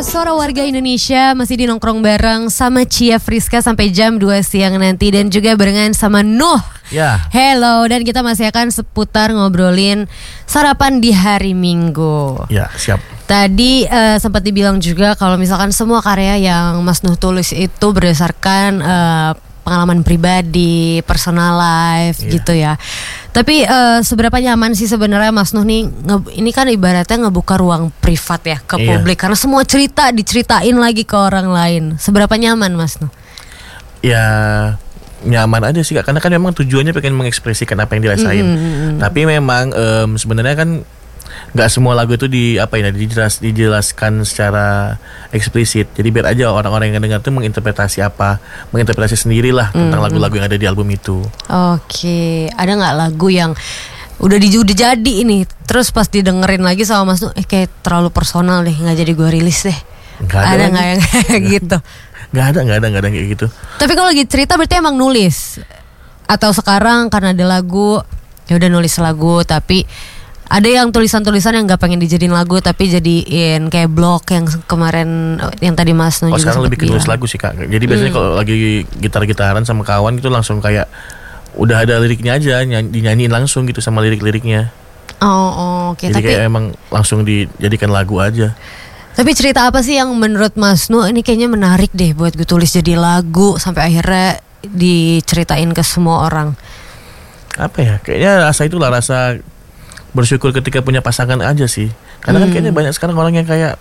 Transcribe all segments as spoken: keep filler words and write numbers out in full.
Suara Warga Indonesia masih di nongkrong bareng sama Cia Friska sampai jam dua siang nanti. Dan juga barengan sama Nuh. Ya. Hello, dan kita masih akan seputar ngobrolin sarapan di hari Minggu. Ya, siap. Tadi uh, sempat dibilang juga kalau misalkan semua karya yang Mas Nuh tulis itu berdasarkan uh, pengalaman pribadi, personal life, yeah, gitu ya. Tapi uh, seberapa nyaman sih sebenarnya Mas Nuh nih nge- ini kan ibaratnya ngebuka ruang privat ya ke yeah, publik, karena semua cerita diceritain lagi ke orang lain. Seberapa nyaman Mas Nuh? Ya nyaman aja sih Kak, karena kan memang tujuannya pengen mengekspresikan apa yang dirasain. Mm-hmm. Tapi memang um, sebenarnya kan nggak semua lagu itu di apa ya dijelas, dijelaskan secara eksplisit. Jadi biar aja orang-orang yang dengar tuh menginterpretasi apa, menginterpretasi sendirilah tentang mm-hmm. lagu-lagu yang ada di album itu. Oke, ada nggak lagu yang udah di udah jadi ini, terus pas didengerin lagi sama Mas Nuh, eh kayak terlalu personal deh, nggak jadi gue rilis deh. Gak ada nggak yang kayak gitu? Nggak ada, nggak ada, nggak ada kayak gitu. Tapi kalau lagi cerita berarti emang nulis, atau sekarang karena ada lagu ya udah nulis lagu, tapi ada yang tulisan-tulisan yang nggak pengen dijadiin lagu tapi jadiin kayak blog yang kemarin yang tadi Mas Nuh oh, juga sekarang lebih ke nulis lagu sih Kak. Jadi biasanya hmm. kalau lagi gitar-gitaran sama kawan gitu langsung kayak udah ada liriknya aja, nyanyi, dinyanyiin langsung gitu sama lirik-liriknya. Oh, oh oke. Okay. Jadi tapi, kayak emang langsung dijadikan lagu aja. Tapi cerita apa sih yang menurut Mas Nuh ini kayaknya menarik deh buat gue tulis jadi lagu sampai akhirnya diceritain ke semua orang? Apa ya? Kayaknya rasa itulah rasa bersyukur ketika punya pasangan aja sih. Karena kan hmm. kayaknya banyak sekarang orang yang kayak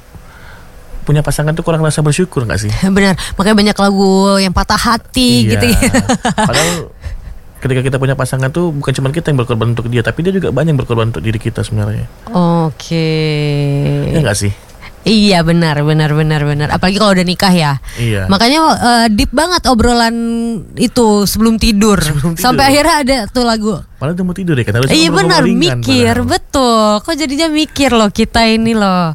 punya pasangan tuh kurang rasa bersyukur gak sih? Benar, makanya banyak lagu yang patah hati iya. gitu. Padahal ketika kita punya pasangan tuh bukan cuma kita yang berkorban untuk dia, tapi dia juga banyak yang berkorban untuk diri kita sebenarnya. Oke. Okay. Iya gak sih? Iya benar benar benar benar. Apalagi kalau udah nikah ya. Iya. Makanya uh, deep banget obrolan itu sebelum tidur. Sebelum tidur. Sampai akhirnya ada tuh lagu. Padahal udah mau tidur ya kan. Iya benar, mikir padahal. Betul. Kok jadinya mikir loh kita ini loh.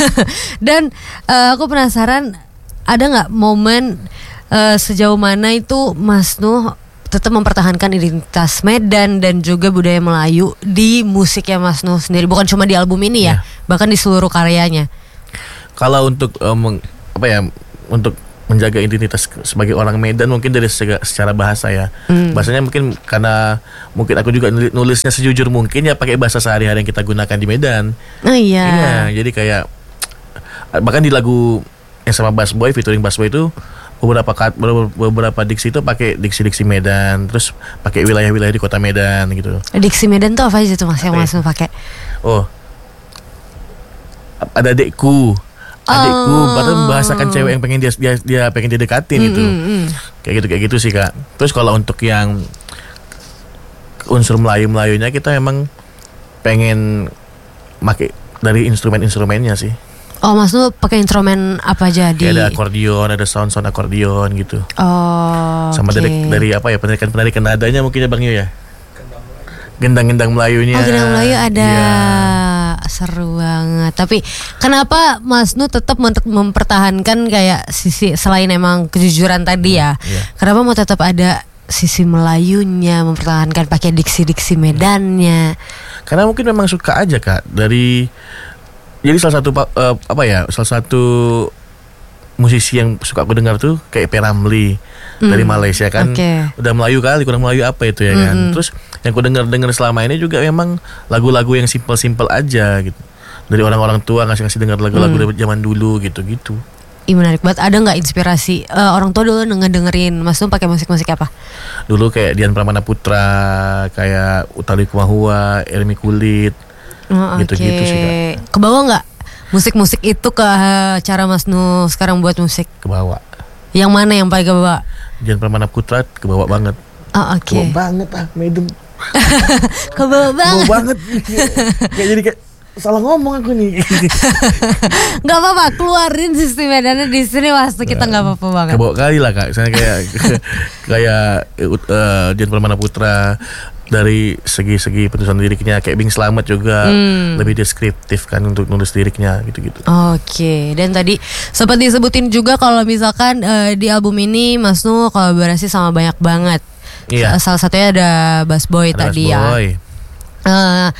Dan uh, aku penasaran ada nggak momen uh, sejauh mana itu Mas Nuh tetap mempertahankan identitas Medan dan juga budaya Melayu di musiknya Mas Nuh sendiri, bukan cuma di album ini ya, yeah. bahkan di seluruh karyanya. Kalau untuk um, apa ya, untuk menjaga identitas sebagai orang Medan mungkin dari secara bahasa ya. Hmm. Bahasanya mungkin karena mungkin aku juga nulisnya sejujur mungkin ya pakai bahasa sehari-hari yang kita gunakan di Medan. Oh iya. Iya, jadi kayak bahkan di lagu yang sama Bass Boy featuring Bass Boy itu beberapa beberapa diksi itu pakai diksi-diksi Medan, terus pakai wilayah-wilayah di kota Medan gitu. Diksi Medan tuh apa aja tuh Mas yang Mas pakai? Oh. Ada adekku. Adikku, oh. Padahal membahasakan cewek yang pengen dia dia, dia pengen didekatin mm, itu, mm, mm. kayak gitu kayak gitu sih Kak. Terus kalau untuk yang unsur Melayu Melayunya kita emang pengen pakai dari instrumen-instrumennya sih. Oh, Mas tuh pakai instrumen apa jadi? Kayak ada akordeon, ada sound-sound akordeon gitu. Oh. Sama okay. dari dari apa ya penarikan-penarikan nadanya mungkin ya Bang Yu ya. Gendang-gendang Melayunya. Oh, gendang Melayu ada. Yeah. Seru banget. Tapi kenapa Mas Nuh tetap mempertahankan kayak sisi selain emang kejujuran tadi ya? Yeah. Kenapa mau tetap ada sisi Melayunya, mempertahankan pakai diksi-diksi Medannya? Karena mungkin memang suka aja Kak. Dari jadi salah satu uh, apa ya? Salah satu musisi yang suka aku dengar tuh kayak P. Ramlee mm. dari Malaysia kan. Okay. Udah Melayu kali, kurang Melayu apa itu ya kan. Mm-hmm. Terus yang aku dengar-dengar selama ini juga memang lagu-lagu yang simpel-simpel aja gitu. Dari orang-orang tua ngasih-ngasih dengar lagu-lagu mm. dari zaman dulu gitu-gitu. Ih menarik banget. Ada nggak inspirasi uh, orang tua dulu ngedengerin Mas Nuh pakai musik-musik apa? Dulu kayak Dian Pramana Putra, kayak Utari Kumahua, Elmi Kulit, oh, gitu-gitu okay. sih Kak. Kebawa nggak musik-musik itu ke cara Mas Nuh sekarang buat musik? Kebawa. Yang mana yang paling kebawa? Dian Pramana Putra kebawa banget. Oh, oke. Okay. Kebawa banget ah, Medan. Kebawa banget. Kebawa banget. Kayak jadi kayak salah ngomong aku nih. Gak apa-apa, keluarin sistem Medannya di sini waktu kita nggak apa-apa banget. Kebawa kali lah Kak. Misalnya kayak kayak uh, Dian Pramana Putra dari segi-segi penulisan liriknya, kayak Bing Slamet juga hmm. lebih deskriptif kan untuk nulis liriknya gitu-gitu. Oke, okay. Dan tadi sempat disebutin juga kalau misalkan uh, di album ini Mas Nuh kolaborasi sama banyak banget. Iya. Salah satunya ada Bass Boy ada tadi Bass Boy. ya. Uh,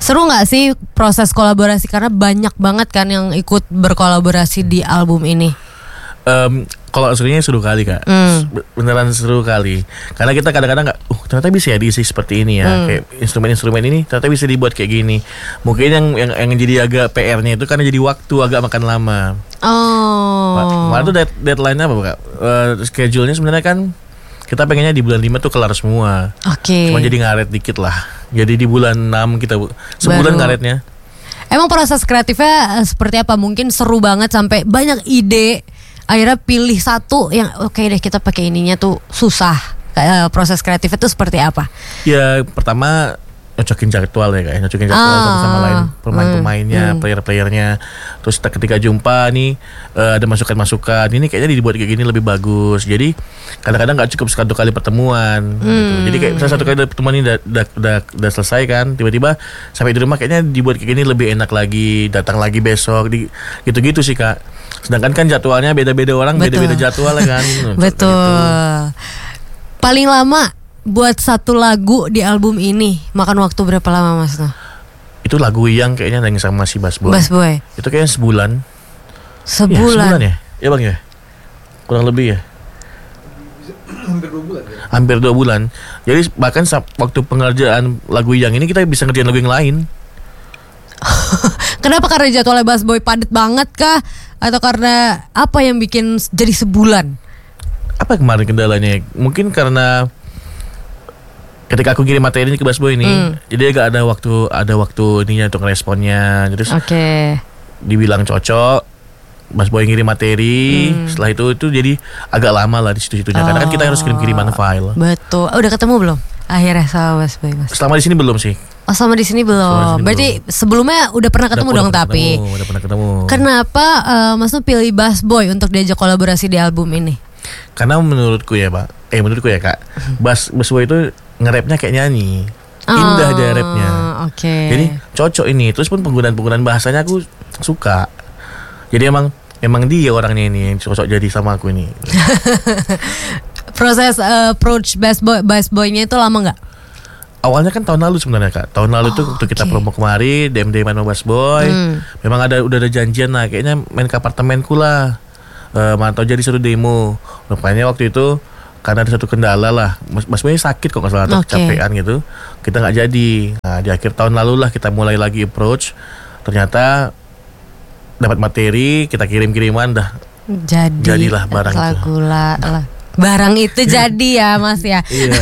Seru nggak sih proses kolaborasi, karena banyak banget kan yang ikut berkolaborasi di album ini? Um, kalau serunya seru kali kak, mm. beneran seru kali. Karena kita kadang-kadang nggak, uh ternyata bisa ya diisi seperti ini ya, mm. kayak instrumen-instrumen ini ternyata bisa dibuat kayak gini. Mungkin yang yang, yang jadi agak P R-nya itu karena jadi waktu agak makan lama. Oh. Malah tuh deadline-nya apa kak? Uh, schedule-nya sebenarnya kan kita pengennya di bulan lima tuh kelar semua. Oke. Okay. Cuma jadi ngaret dikit lah. Jadi di bulan enam kita sebulan Baru. ngaretnya. Emang proses kreatifnya seperti apa? Mungkin seru banget sampai banyak ide. Akhirnya pilih satu yang oke okay deh kita pakai ininya tuh susah. Kayak proses kreatifnya tuh seperti apa? Ya pertama nyocokin jadwal ya kayak nyocokin jadwal ah, satu sama lain, pemain-pemainnya, hmm, player-playernya. Terus ketika jumpa nih uh, ada masukan-masukan, ini kayaknya dibuat kayak gini lebih bagus. Jadi kadang-kadang nggak cukup satu kali pertemuan. Hmm. Gitu. Jadi kayak misalnya satu kali pertemuan ini udah, udah, udah, udah selesai kan, tiba-tiba sampai di rumah kayaknya dibuat kayak gini lebih enak lagi, datang lagi besok, di, gitu-gitu sih kak. Sedangkan kan jadwalnya beda-beda orang, Betul. beda-beda jadwal kan. Betul. Gitu. Paling lama buat satu lagu di album ini makan waktu berapa lama Mas? Itu lagu yang kayaknya yang sama si Bass Boy. Bass Boy. Itu kayaknya sebulan. Sebulan. Ya, sebulan ya? Ya bang ya? Kurang lebih ya? Hampir dua bulan ya? Hampir dua bulan. Jadi bahkan waktu pengerjaan lagu yang ini kita bisa ngerjain lagu yang lain. Kenapa? Karena jadwalnya Bass Boy padat banget kah? Atau karena apa yang bikin jadi sebulan? Apa kemarin kendalanya? Mungkin karena ketika aku kirim materi ini ke Bass Boy ini, mm. jadi agak ada waktu ada waktu ininya untuk responnya. Terus okay. dibilang cocok, Bass Boy ngirim materi. Mm. Setelah itu itu jadi agak lama lah di situ-situnya. Oh. Karena kan kita harus kirim-kiriman file. Betul. Oh, udah ketemu belum? Akhirnya sama Bass Boy, Mas. Selama di sini belum sih. Oh, sama di sini belum. Berarti belum. Sebelumnya udah pernah ketemu udah, dong udah tapi. Ketemu, udah pernah ketemu. Kenapa uh, Mas tuh pilih Bass Boy untuk diajak kolaborasi di album ini? Karena menurutku ya, Pak. Eh menurutku ya, Kak. Bass Bass Boy itu nge-rapnya kayak nyanyi. Indah oh, dia rapnya. Okay. Jadi cocok ini. Terus pun penggunaan-penggunaan bahasanya aku suka. Jadi emang emang dia orangnya ini yang cocok jadi sama aku ini. Proses uh, approach Bass Boy Bass Boy-nya itu lama nggak? Awalnya kan tahun lalu sebenarnya kak. Tahun lalu oh, tuh waktu okay. kita promo kemari D M D sama Bass Boy. Hmm. Memang ada udah ada janjian lah. Kayaknya main ke apartemenku lah. Uh, mantau jadi suruh demo. Rupanya waktu itu karena ada satu kendala lah, Mas Boy sakit kok nggak salah atau okay. kecapean gitu, kita nggak jadi. Nah di akhir tahun lalu lah kita mulai lagi approach. Ternyata dapat materi, kita kirim-kiriman dah. Jadi jadilah barang lagu itu. Lah, lah. Barang itu jadi ya Mas ya. Iya.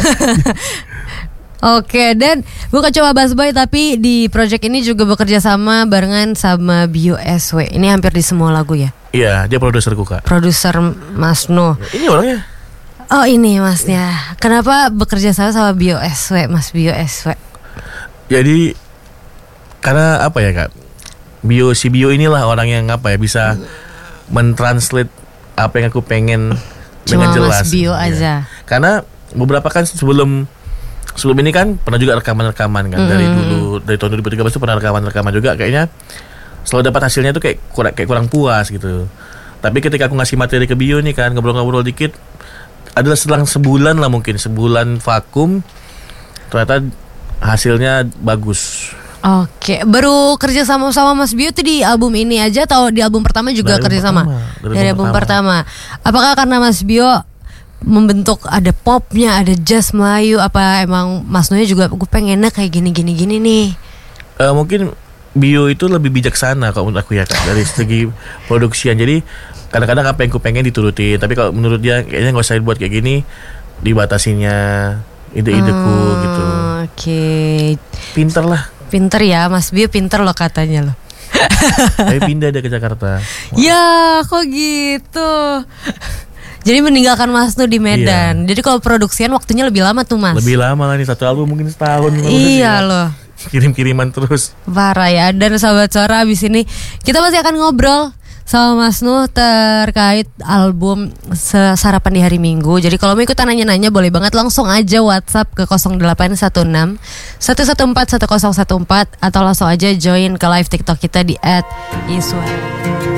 Oke, dan bukan cuma Bass Boy tapi di project ini juga bekerja sama barengan sama Bio S W. Ini hampir di semua lagu ya? Iya, dia produserku kak. Produser Mas No. Ini orangnya. Oh ini masnya. Kenapa bekerja sama sama Bio S W, Mas Bio S W? Jadi karena apa ya kak? Bio si Bio inilah orang yang apa ya bisa mentranslate apa yang aku pengen cuma dengan jelas. Mas Bio aja. Ya. Karena beberapa kan sebelum sebelum ini kan pernah juga rekaman-rekaman kan mm. dari dulu dari tahun dua ribu tiga belas itu pernah rekaman-rekaman juga, kayaknya selalu dapat hasilnya tuh kayak kurang kayak kurang puas gitu. Tapi ketika aku ngasih materi ke Bio nih kan ngobrol-ngobrol dikit, adalah selang sebulan lah mungkin sebulan vakum, ternyata hasilnya bagus. Oke, baru kerja sama sama Mas Bio tuh di album ini aja atau di album pertama juga dari kerja sama? Dari, dari album pertama. pertama. Apakah karena Mas Bio membentuk ada popnya, ada jazz Melayu, apa emang Mas Noya juga gue pengennya kayak gini gini gini nih? Uh, mungkin Bio itu lebih bijaksana kalau menurut aku ya kak, dari segi produksian. Jadi kadang-kadang apa yang aku pengen diturutin, tapi kalau menurut dia kayaknya nggak usah buat kayak gini, dibatasinya ide-ideku hmm, gitu. Oke. Okay. Pinter lah. Pinter ya, Mas Bio pinter loh katanya loh. Tapi pindah dia ke Jakarta. Wow. Ya, kok gitu. Jadi meninggalkan Mas tuh di Medan. Iya. Jadi kalau produksian waktunya lebih lama tuh Mas. Lebih lama lah nih, satu album mungkin setahun. Iya loh. Kirim-kiriman terus. Parah ya. Dan sahabat suara abis ini kita masih akan ngobrol sama Mas Nuh terkait album Sarapan di Hari Minggu. Jadi kalau mau ikutan nanya-nanya boleh banget langsung aja WhatsApp ke nol delapan satu enam satu satu empat satu nol satu empat atau langsung aja join ke live TikTok kita di et iswara.